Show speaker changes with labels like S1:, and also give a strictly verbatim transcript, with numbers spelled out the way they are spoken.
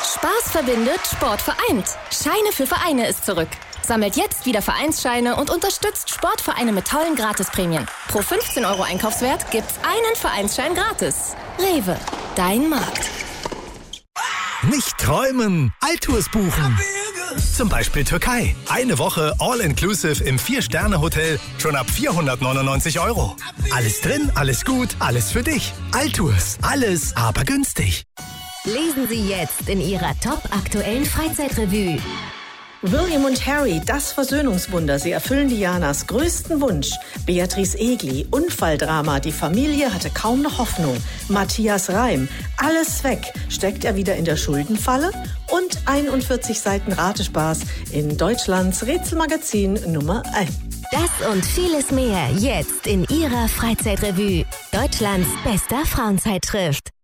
S1: Spaß verbindet, Sport vereint. Scheine für Vereine ist zurück. Sammelt jetzt wieder Vereinsscheine und unterstützt Sportvereine mit tollen Gratisprämien. Pro fünfzehn Euro Einkaufswert gibt's einen Vereinsschein gratis. Rewe, dein Markt.
S2: Nicht träumen, Altours buchen. Zum Beispiel Türkei. Eine Woche All-Inclusive im vier-Sterne-Hotel schon ab vierhundertneunundneunzig Euro. Alles drin, alles gut, alles für dich. Altours, alles aber günstig.
S3: Lesen Sie jetzt in Ihrer top-aktuellen Freizeitrevue.
S4: William und Harry, das Versöhnungswunder. Sie erfüllen Dianas größten Wunsch. Beatrice Egli, Unfalldrama. Die Familie hatte kaum noch Hoffnung. Matthias Reim, alles weg. Steckt er wieder in der Schuldenfalle? Und einundvierzig Seiten Ratespaß in Deutschlands Rätselmagazin Nummer eins.
S3: Das und vieles mehr jetzt in Ihrer Freizeitrevue. Deutschlands bester Frauenzeitschrift.